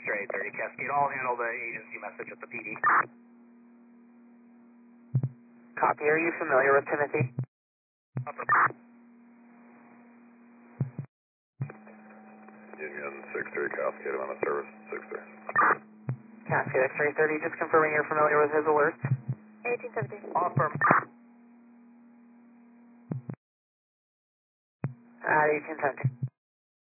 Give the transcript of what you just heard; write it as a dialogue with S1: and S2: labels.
S1: X-ray 30 Cascade. I'll handle the agency message at the PD.
S2: Copy. Are you familiar with Timothy?
S3: Union 6-3 Cascade, I'm on a service 6-3.
S2: Cascade X-ray 30, just confirming you're familiar with his alerts.
S4: 1870.
S1: Affirm.
S2: At 1870.